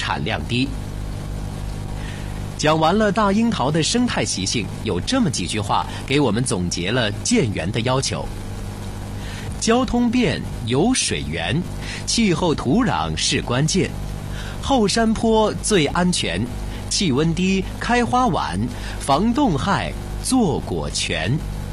产量低。讲完了大樱桃的生态习性，有这么几句话给我们总结了建园的要求：交通便，有水源，气候土壤是关键，后山坡最安全，气温低，开花晚，防冻害，做果全。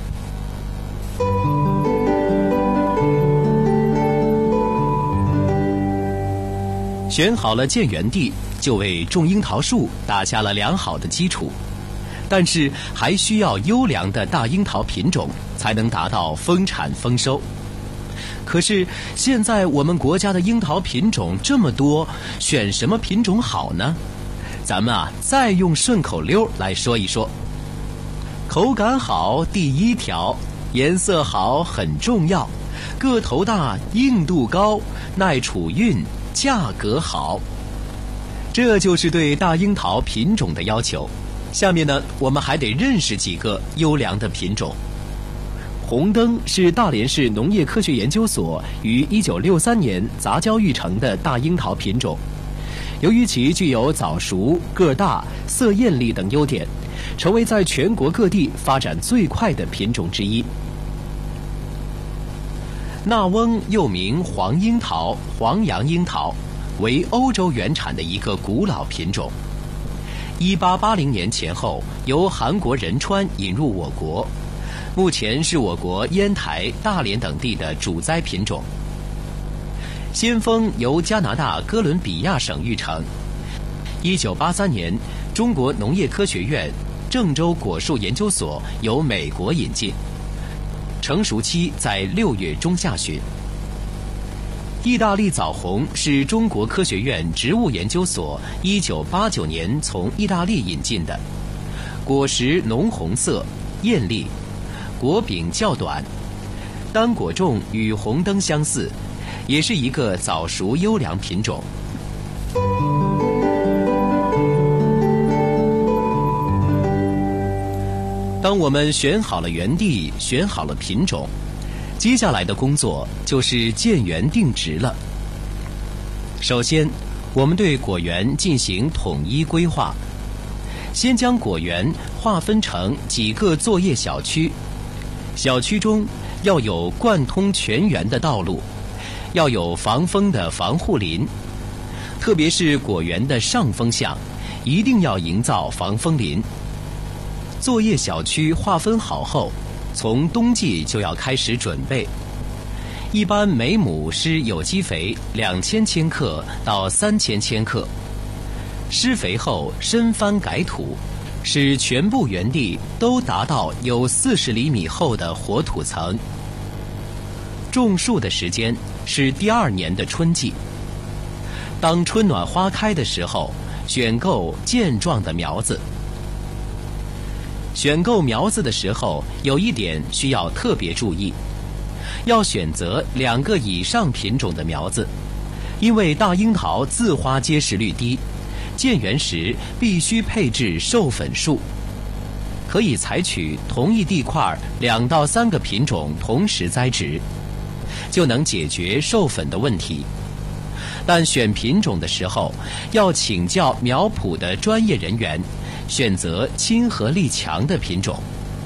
选好了建园地，就为种樱桃树打下了良好的基础。但是还需要优良的大樱桃品种，才能达到丰产丰收。可是现在我们国家的樱桃品种这么多，选什么品种好呢？咱们再用顺口溜来说一说。口感好第一条，颜色好很重要，个头大，硬度高，耐储运，价格好。这就是对大樱桃品种的要求。下面呢，我们还得认识几个优良的品种。红灯是大连市农业科学研究所于1963年杂交育成的大樱桃品种。由于其具有早熟、个大、色艳丽等优点，成为在全国各地发展最快的品种之一。纳翁又名黄樱桃、黄洋樱桃，为欧洲原产的一个古老品种。1880年前后，由韩国仁川引入我国，目前是我国烟台、大连等地的主栽品种。先锋由加拿大哥伦比亚省育成，1983年，中国农业科学院郑州果树研究所由美国引进，成熟期在6月中下旬。意大利枣红是中国科学院植物研究所1989年从意大利引进的，果实浓红色，艳丽，果柄较短，单果重与红灯相似，也是一个早熟优良品种。当我们选好了园地，选好了品种，接下来的工作就是建园定植了。首先，我们对果园进行统一规划，先将果园划分成几个作业小区，小区中要有贯通全园的道路，要有防风的防护林，特别是果园的上风向，一定要营造防风林。作业小区划分好后，从冬季就要开始准备。一般每亩施有机肥2000千克到3000千克，施肥后深翻改土，使全部园地都达到有40厘米厚的活土层。种树的时间是第2年的春季。当春暖花开的时候，选购健壮的苗子。选购苗子的时候，有一点需要特别注意，要选择2个以上品种的苗子，因为大樱桃自花结实率低，建园时必须配置授粉树。可以采取同一地块2到3个品种同时栽植，就能解决授粉的问题。但选品种的时候，要请教苗圃的专业人员，选择亲和力强的品种。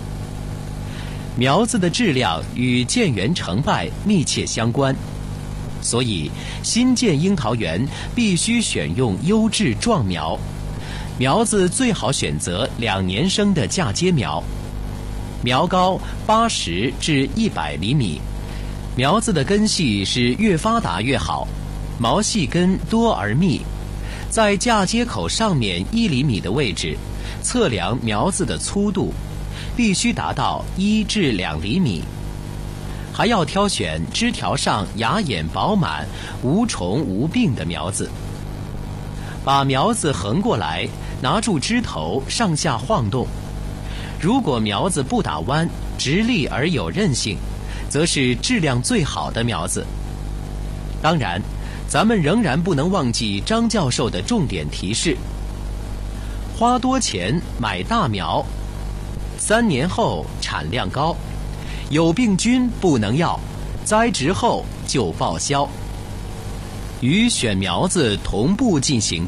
苗子的质量与建园成败密切相关，所以新建樱桃园必须选用优质壮苗，苗子最好选择2年生的嫁接苗，苗高80至100厘米，苗子的根系是越发达越好，毛细根多而密，在嫁接口上面1厘米的位置测量苗子的粗度，必须达到1至2厘米。还要挑选枝条上芽眼饱满、无虫无病的苗子。把苗子横过来，拿住枝头上下晃动。如果苗子不打弯，直立而有韧性，则是质量最好的苗子。当然，咱们仍然不能忘记张教授的重点提示：花多钱买大苗，3年后产量高，有病菌不能要，栽植后就报销。与选苗子同步进行